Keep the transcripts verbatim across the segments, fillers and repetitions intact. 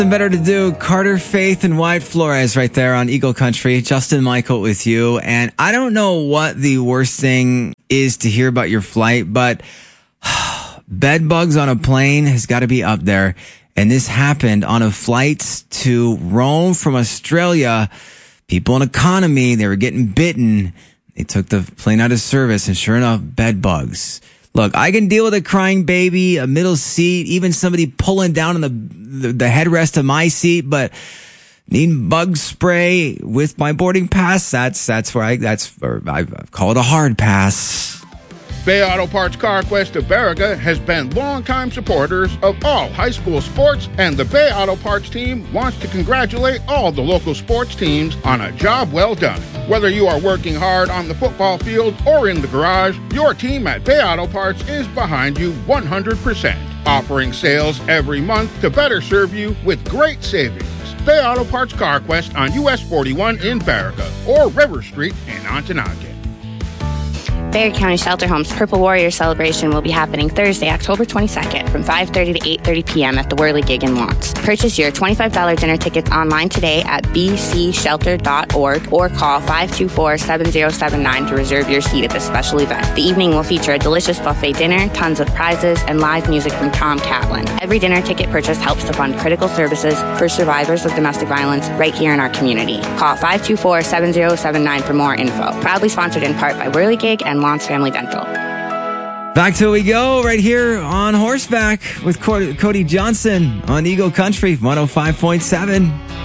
Better to do. Carter Faith and Wyatt Flores right there on Eagle Country. Justin Michael with you. And I don't know what the worst thing is to hear about your flight, but bed bugs on a plane has got to be up there. And this happened on a flight to Rome from Australia. People in economy, they were getting bitten. They took the plane out of service, and sure enough, bed bugs. Look, I can deal with a crying baby, a middle seat, even somebody pulling down on the, the, the headrest of my seat, but need bug spray with my boarding pass, that's, that's where I, that's, or I call it a hard pass. Bay Auto Parts CarQuest of Baraga has been longtime supporters of all high school sports, and the Bay Auto Parts team wants to congratulate all the local sports teams on a job well done. Whether you are working hard on the football field or in the garage, your team at Bay Auto Parts is behind you one hundred percent, offering sales every month to better serve you with great savings. Bay Auto Parts CarQuest on U S forty-one in Baraga or River Street in Ontonagon. Bexar County Shelter Home's Purple Warrior celebration will be happening Thursday, October twenty-second from five thirty to eight thirty p.m. at the Whirligig in Lawrence. Purchase your twenty-five dollars dinner tickets online today at b c shelter dot org or call five two four, seven zero seven nine to reserve your seat at this special event. The evening will feature a delicious buffet dinner, tons of prizes, and live music from Tom Catlin. Every dinner ticket purchase helps to fund critical services for survivors of domestic violence right here in our community. Call five two four, seven zero seven nine for more info. Proudly sponsored in part by Whirligig and Lawrence Family Dental. Back to we go right here on Horseback with Cody Johnson on Eagle Country one oh five point seven.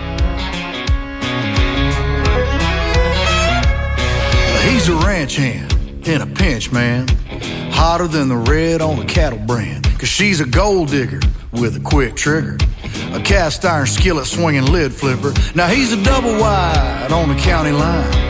He's a ranch hand in a pinch, man. Hotter than the red on a cattle brand. Cause she's a gold digger with a quick trigger. A cast iron skillet swinging lid flipper. Now he's a double wide on the county line.